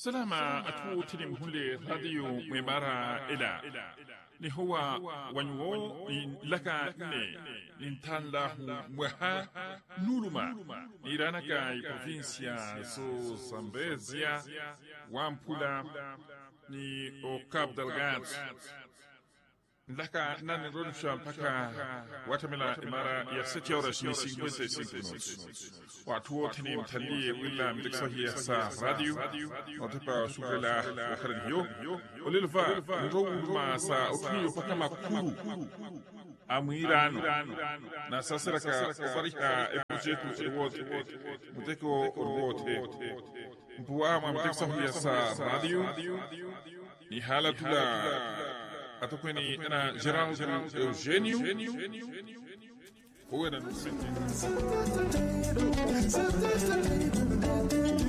Salama atu tinim hunde radio mwemara ila. Ni huwa wanyo laka ne nintanda mwaha nuluma. Ni ranaka provincia so Zambezia Wampula ni o Cabo Delgado. Laka nani rodusha mpaka watamela imara ya 7 horas ni 55 minutos. Watu wote ni mtalii wila mdeksahi ya sa radio. Watepa shukrela wakharani hiyo. Olilva ndouluma sa utuniyo paka makuru. Amuirano. Na sasiraka obarika epujetu ewote. Muteko orwote. Mpuama mdeksahi ya sa radio. Ni hala tula... Atokweni na Geraldo Eugênio ou era no